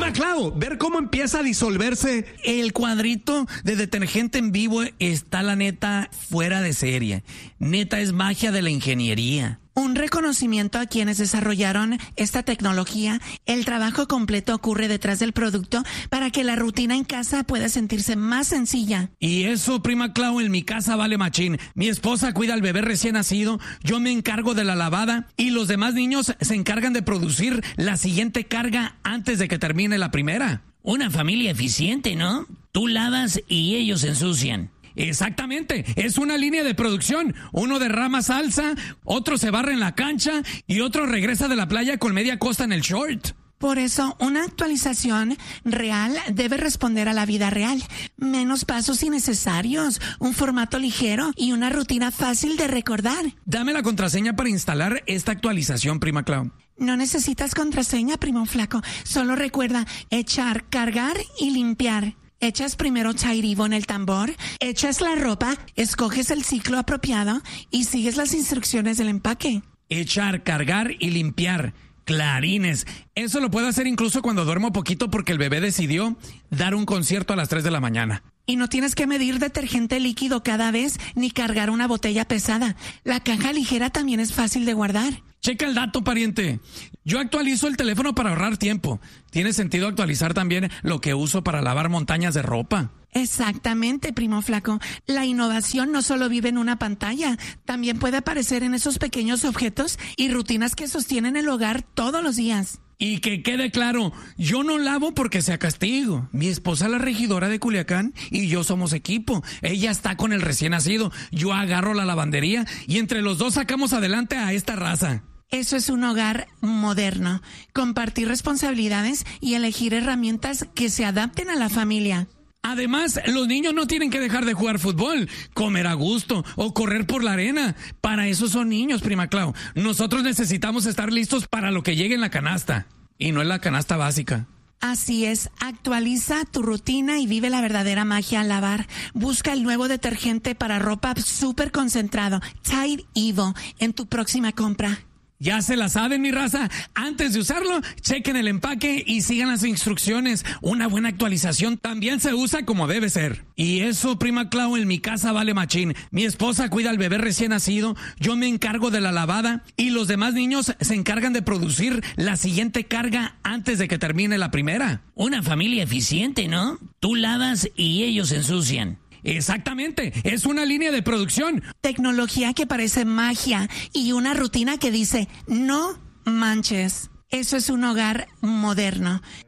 Prima Clau, ver cómo empieza a disolverse el cuadrito de detergente en vivo está la neta fuera de serie. Neta es magia de la ingeniería. Un reconocimiento a quienes desarrollaron esta tecnología. El trabajo completo ocurre detrás del producto para que la rutina en casa pueda sentirse más sencilla. Y eso, Prima Clau, en mi casa vale machín. Mi esposa cuida al bebé recién nacido, yo me encargo de la lavada y los demás niños se encargan de producir la siguiente carga antes de que termine la primera. Una familia eficiente, ¿no? Tú lavas y ellos ensucian. Exactamente, es una línea de producción. Uno derrama salsa, otro se barre en la cancha y otro regresa de la playa con media costa en el short. Por eso, una actualización real debe responder a la vida real. Menos pasos innecesarios, un formato ligero y una rutina fácil de recordar. Dame la contraseña para instalar esta actualización, Prima Clau. No necesitas contraseña, primo flaco. Solo recuerda echar, cargar y limpiar. Echas primero Tide Evo en el tambor, echas la ropa, escoges el ciclo apropiado y sigues las instrucciones del empaque. Echar, cargar y limpiar. Clarines. Eso lo puedo hacer incluso cuando duermo poquito porque el bebé decidió dar un concierto a las 3 de la mañana. Y no tienes que medir detergente líquido cada vez ni cargar una botella pesada. La caja ligera también es fácil de guardar. Checa el dato, pariente. Yo actualizo el teléfono para ahorrar tiempo. Tiene sentido actualizar también lo que uso para lavar montañas de ropa. Exactamente, primo flaco. La innovación no solo vive en una pantalla, también puede aparecer en esos pequeños objetos y rutinas que sostienen el hogar todos los días. Y que quede claro, yo no lavo porque sea castigo. Mi esposa, la regidora de Culiacán, y yo somos equipo. Ella está con el recién nacido, yo agarro la lavandería y entre los dos sacamos adelante a esta raza. Eso es un hogar moderno. Compartir responsabilidades y elegir herramientas que se adapten a la familia. Además, los niños no tienen que dejar de jugar fútbol, comer a gusto o correr por la arena. Para eso son niños, Prima Clau. Nosotros necesitamos estar listos para lo que llegue en la canasta. Y no en la canasta básica. Así es, actualiza tu rutina y vive la verdadera magia al lavar. Busca el nuevo detergente para ropa súper concentrado, Tide Evo, en tu próxima compra. Ya se la saben, mi raza. Antes de usarlo, chequen el empaque y sigan las instrucciones. Una buena actualización también se usa como debe ser. Y eso, Prima Clau, en mi casa vale machín. Mi esposa cuida al bebé recién nacido, yo me encargo de la lavada y los demás niños se encargan de producir la siguiente carga antes de que termine la primera. Una familia eficiente, ¿no? Tú lavas y ellos ensucian. Exactamente, es una línea de producción. Tecnología que parece magia y una rutina que dice, no manches. Eso es un hogar moderno.